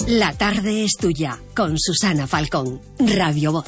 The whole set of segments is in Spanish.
La tarde es tuya, con Susana Falcón, Radio Voz.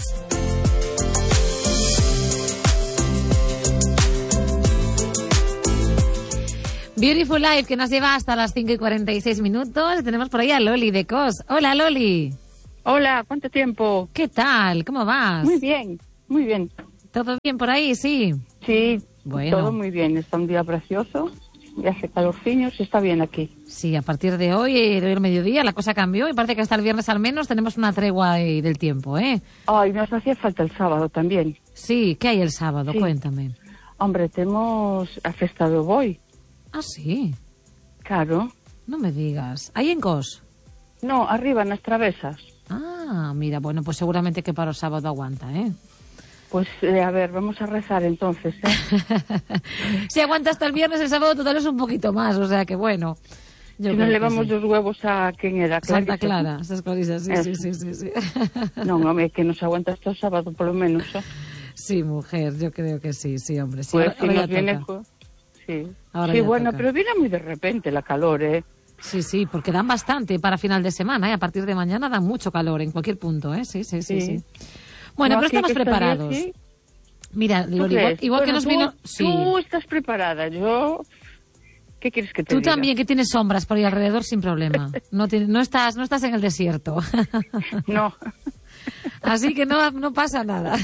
Beautiful Life, que nos lleva hasta las 5:46 minutos. Tenemos por ahí a Loli de COS. Hola, Loli. Hola, ¿cuánto tiempo? ¿Qué tal? ¿Cómo vas? Muy bien, muy bien. ¿Todo bien por ahí? Sí. Sí, bueno. Todo muy bien. Está un día precioso, ya hace calorciño, se está bien aquí. Sí, a partir de hoy, del mediodía, la cosa cambió y parece que hasta el viernes al menos tenemos una tregua ahí del tiempo, ¿eh? Ay, nos hacía falta el sábado también. Sí, ¿qué hay el sábado? Sí. Cuéntame. Hombre, tenemos a festa do Boi. Ah, sí. Claro. No me digas. ¿Ahí en COS? No, arriba, en las travesas. Ah, mira, bueno, pues seguramente que para el sábado aguanta, ¿eh? Pues, a ver, vamos a rezar entonces, ¿eh? Si aguanta hasta el viernes, el sábado total es un poquito más, o sea que bueno. Si no le vamos los huevos a quién era, Santa Clara, esas cosas, sí. No, hombre, que nos aguanta hasta el sábado por lo menos, ¿eh? Sí, mujer, yo creo que sí, hombre. Sí, pues ahora, si ahora nos viene... Sí, ahora sí, bueno, toca. pero viene muy de repente la calor, ¿eh? Sí, porque dan bastante para final de semana, ¿eh? A partir de mañana dan mucho calor en cualquier punto, ¿eh? Sí. Bueno, No, pero aquí estamos que preparados. ¿Sí? Mira, Loli, igual bueno, que nos vino... Sí. Tú estás preparada, yo... ¿Qué quieres que te Tú diga? también, que tienes sombras por ahí alrededor sin problema. No estás en el desierto. No. Así que no pasa nada.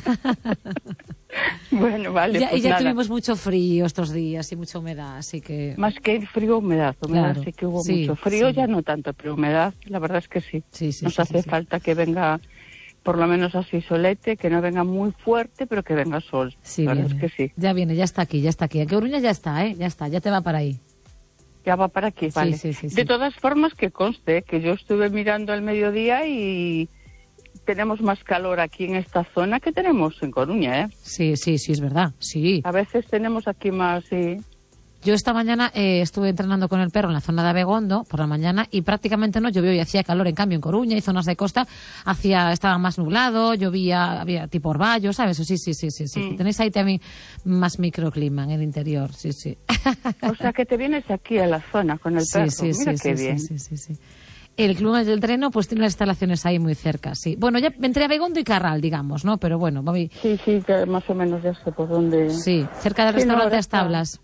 Bueno, vale, Ya, pues y ya nada. tuvimos mucho frío estos días y mucha humedad, así que... Más que frío, humedad. Claro, Sí que hubo sí, mucho frío, sí. ya no tanto, pero humedad, la verdad es que sí. Sí, Nos sí, hace sí. falta que venga, por lo menos así solete, que no venga muy fuerte, pero que venga sol. Sí, la verdad viene. es que sí. Ya viene, ya está aquí. A Coruña ya está, ¿eh? Ya te va para ahí. Ya va para aquí, vale. Sí. De todas formas, que conste que yo estuve mirando al mediodía y tenemos más calor aquí en esta zona que tenemos en Coruña, ¿eh? Sí, es verdad, sí. A veces tenemos aquí más, sí. Yo esta mañana estuve entrenando con el perro en la zona de Abegondo por la mañana y prácticamente no llovió y hacía calor. En cambio, en Coruña y zonas de costa estaba más nublado, llovía, había tipo orvallo, ¿sabes? Sí. Tenéis ahí también más microclima en el interior, sí. O sea, que te vienes aquí a la zona con el perro. Mira qué bien. Sí. El Club del Treno pues tiene las instalaciones ahí muy cerca, sí. Bueno, ya entre Abegondo y Carral, digamos, ¿no? Pero bueno, voy... Sí, que más o menos ya sé por dónde... Sí, cerca del restaurante Las Tablas.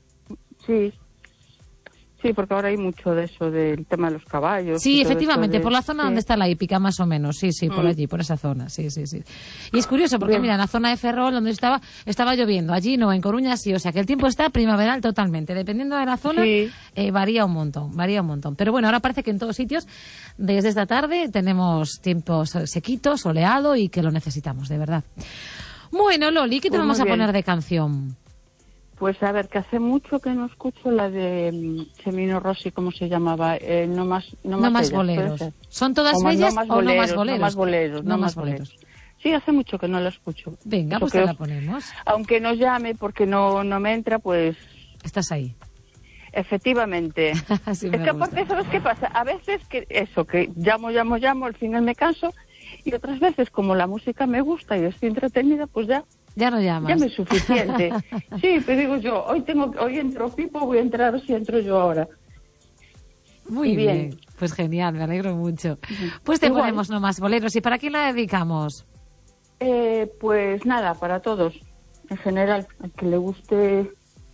Sí, porque ahora hay mucho de eso, del tema de los caballos. Sí, y todo efectivamente, eso de... por la zona donde está la hípica, más o menos. Sí, por allí, por esa zona. Sí. Y es curioso, porque mira, en la zona de Ferrol, donde estaba lloviendo. Allí no, en Coruña sí. O sea, que el tiempo está primaveral totalmente. Dependiendo de la zona, varía un montón. Pero bueno, ahora parece que en todos sitios, desde esta tarde, tenemos tiempos sequito, soleado y que lo necesitamos, de verdad. Bueno, Loli, ¿qué te vamos a poner de canción? Pues a ver, que hace mucho que no escucho la de Semino Rossi, ¿cómo se llamaba? No más boleros. ¿Son todas ellas o no más boleros? No más boleros. Sí, hace mucho que no la escucho. Venga, pues te la ponemos. Aunque no llame porque no me entra, pues... Estás ahí. Efectivamente. Sí, es que aparte, ¿sabes qué pasa? A veces que llamo, al final me canso, y otras veces, como la música me gusta y estoy entretenida, pues ya no llamas. Ya me es suficiente. Sí, pero digo yo, hoy entró Pipo, voy a entrar a ver si entro yo ahora. Muy bien. Pues genial, me alegro mucho. Pues te ponemos No más boleros. ¿Y para quién la dedicamos? Pues nada, para todos, en general, al que le guste...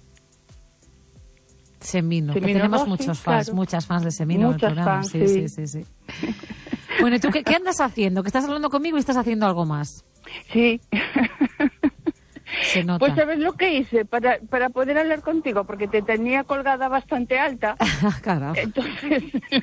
Semino, que tenemos Rossi, muchos fans, claro. Muchas fans de Semino en el programa. Fans, sí. Bueno, ¿y tú qué andas haciendo? Que estás hablando conmigo y estás haciendo algo más. Sí. Se nota. Pues ¿sabes lo que hice para poder hablar contigo? Porque te tenía colgada bastante alta. Caramba. Entonces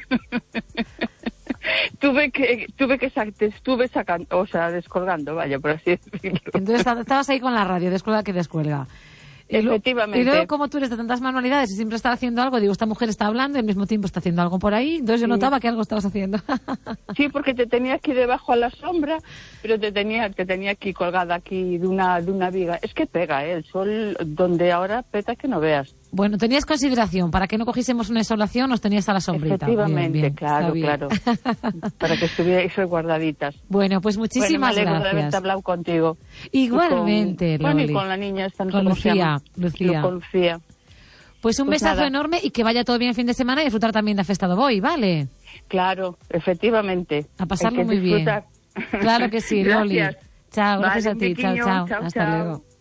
estuve sacando, o sea, descolgando, vaya, por así decirlo. Entonces estabas ahí con la radio, descuelga que descuelga. Efectivamente. Y luego, como tú eres de tantas manualidades y siempre estás haciendo algo, digo, esta mujer está hablando y al mismo tiempo está haciendo algo por ahí, entonces yo notaba que algo estabas haciendo. Sí, porque te tenía aquí debajo a la sombra, pero te tenía aquí colgada aquí de una viga. Es que pega, el sol donde ahora peta que no veas. Bueno, tenías consideración, para que no cogiésemos una insolación, nos tenías a la sombrita. Efectivamente, bien, claro. Para que estuvierais guardaditas. Bueno, pues muchísimas gracias. Me alegro de gracias. haberte hablado contigo. Igualmente, Loli. y con la niña esta, no con sé cómo se llama. Lucía. Pues un besazo enorme y que vaya todo bien el fin de semana y disfrutar también de la Festa do Boi, ¿vale? Claro, efectivamente. A pasarlo Hay que muy bien. disfrutar. Claro que sí, Loli. Gracias. Chao, gracias Vale, a ti. un Chao, pequeño, chao. chao, Hasta chao. luego.